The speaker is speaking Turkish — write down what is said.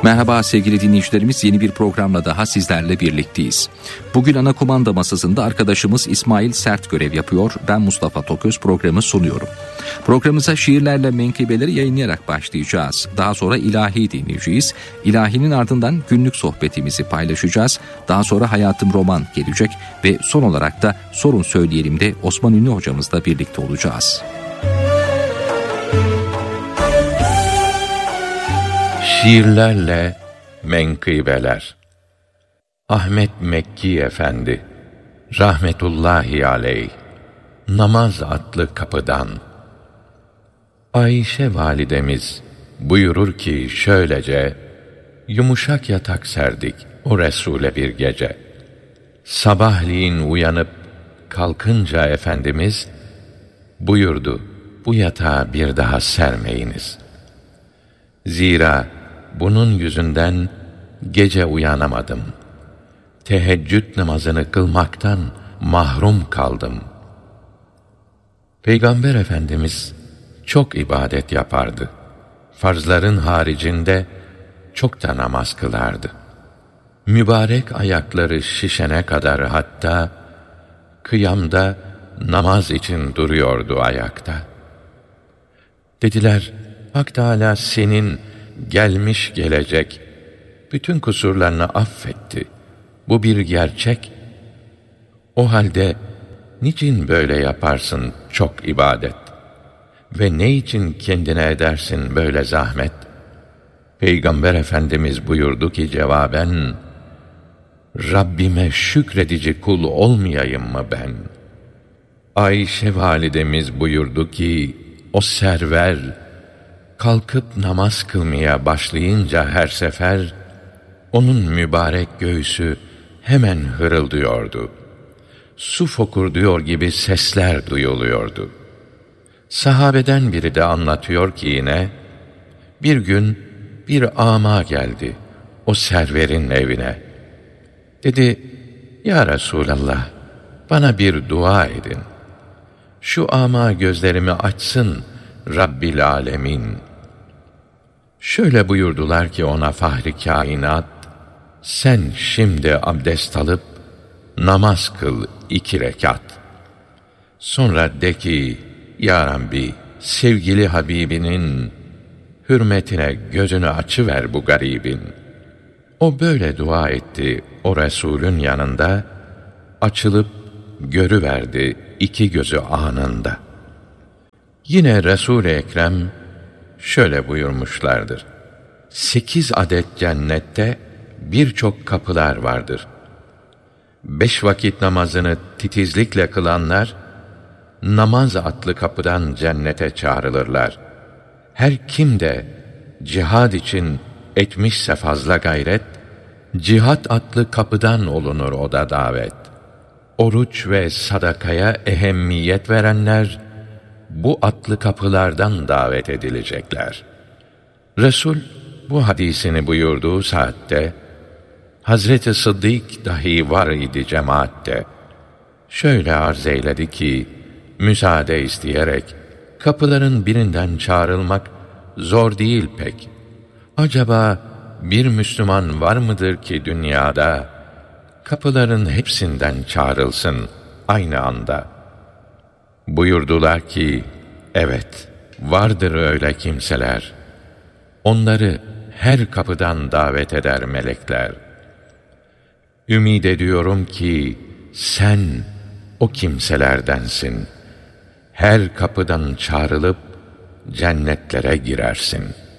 Merhaba sevgili dinleyicilerimiz, yeni bir programla daha sizlerle birlikteyiz. Bugün ana kumanda masasında arkadaşımız İsmail Sert görev yapıyor. Ben Mustafa Toköz programı sunuyorum. Programımıza şiirlerle menkıbeleri yayınlayarak başlayacağız. Daha sonra ilahi dinleyeceğiz. İlahinin ardından günlük sohbetimizi paylaşacağız. Daha sonra Hayatım Roman gelecek ve son olarak da Sorun Söyleyelim de Osman Ünlü hocamızla birlikte olacağız. Şiirlerle menkıbeler. Ahmet Mekki Efendi rahmetullahi aleyh, Namaz adlı kapıdan. Ayşe validemiz buyurur ki şöylece, yumuşak yatak serdik o Resul'e bir gece. Sabahleyin uyanıp kalkınca Efendimiz buyurdu, bu yatağa bir daha sermeyiniz. Zira bunun yüzünden gece uyanamadım. Teheccüd namazını kılmaktan mahrum kaldım. Peygamber Efendimiz çok ibadet yapardı. Farzların haricinde çok da namaz kılardı. Mübarek ayakları şişene kadar hatta kıyamda namaz için duruyordu ayakta. Dediler, Hak Teâlâ senin gelmiş gelecek bütün kusurlarını affetti. Bu bir gerçek. O halde niçin böyle yaparsın çok ibadet? Ve ne için kendine edersin böyle zahmet? Peygamber Efendimiz buyurdu ki cevaben, Rabbime şükredici kul olmayayım mı ben? Ayşe validemiz buyurdu ki, o server, kalkıp namaz kılmaya başlayınca her sefer, onun mübarek göğsü hemen hırıldıyordu. Su fokurduyor gibi sesler duyuluyordu. Sahabeden biri de anlatıyor ki yine, bir gün bir ama geldi o serverin evine. Dedi, Ya Resulallah, bana bir dua edin. Şu ama gözlerimi açsın Rabbil Alemin. Şöyle buyurdular ki ona Fahri Kainat, sen şimdi abdest alıp namaz kıl 2 rekat. Sonra de ki, Ya Rabbi, sevgili Habibinin hürmetine gözünü açıver bu garibin. O böyle dua etti o Resulün yanında, açılıp görüverdi 2 gözü anında. Yine Resul-i Ekrem şöyle buyurmuşlardır. 8 adet cennette birçok kapılar vardır. 5 vakit namazını titizlikle kılanlar, namaz adlı kapıdan cennete çağrılırlar. Her kim de cihad için etmişse fazla gayret, cihat adlı kapıdan olunur o da davet. Oruç ve sadakaya ehemmiyet verenler, bu adlı kapılardan davet edilecekler. Resul bu hadisini buyurduğu saatte, Hazreti Sıddık dahi var idi cemaatte. Şöyle arz eyledi ki, müsaade isteyerek, kapıların birinden çağrılmak zor değil pek. Acaba bir Müslüman var mıdır ki dünyada, kapıların hepsinden çağrılsın aynı anda? Buyurdular ki, evet, vardır öyle kimseler. Onları her kapıdan davet eder melekler. Ümid ediyorum ki sen o kimselerdensin. Her kapıdan çağrılıp cennetlere girersin.''